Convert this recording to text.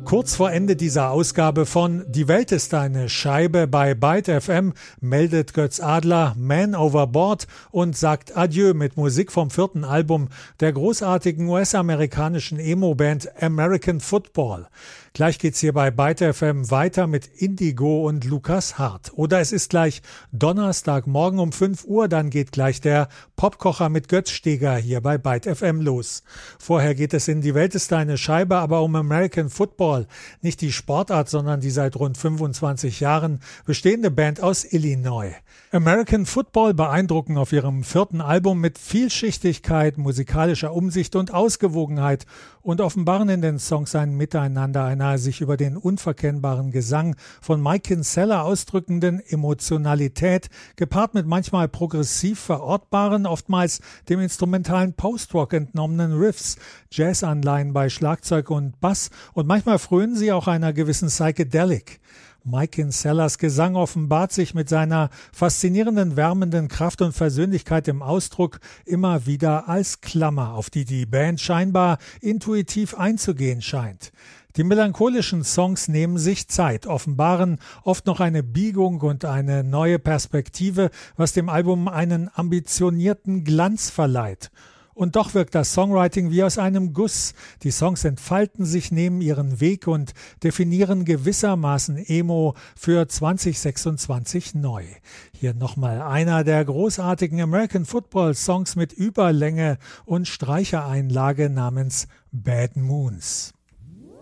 Kurz vor Ende dieser Ausgabe von Die Welt ist eine Scheibe bei Byte FM meldet Götz Adler Man Overboard und sagt Adieu mit Musik vom 4. Album der großartigen US-amerikanischen Emo-Band American Football. Gleich geht's hier bei Byte FM weiter mit Indigo und Lukas Hart. Oder es ist gleich Donnerstagmorgen um 5 Uhr, dann geht gleich der Popkocher mit Götz Steger hier bei Byte FM los. Vorher geht es in Die Welt ist eine Scheibe, aber um American Football. Nicht die Sportart, sondern die seit rund 25 Jahren bestehende Band aus Illinois. American Football beeindrucken auf ihrem 4. Album mit Vielschichtigkeit, musikalischer Umsicht und Ausgewogenheit und offenbaren in den Songs ein Miteinander einer sich über den unverkennbaren Gesang von Mike Kinsella ausdrückenden Emotionalität, gepaart mit manchmal progressiv verortbaren, oftmals dem instrumentalen Post-Rock entnommenen Riffs, Jazzanleihen bei Schlagzeug und Bass und manchmal frönen sie auch einer gewissen Psychedelic. Mike Kinsellas Gesang offenbart sich mit seiner faszinierenden, wärmenden Kraft und Versöhnlichkeit im Ausdruck immer wieder als Klammer, auf die die Band scheinbar intuitiv einzugehen scheint. Die melancholischen Songs nehmen sich Zeit, offenbaren oft noch eine Biegung und eine neue Perspektive, was dem Album einen ambitionierten Glanz verleiht. Und doch wirkt das Songwriting wie aus einem Guss. Die Songs entfalten sich, nehmen ihren Weg und definieren gewissermaßen Emo für 2026 neu. Hier nochmal einer der großartigen American Football Songs mit Überlänge und Streichereinlage namens Bad Moons.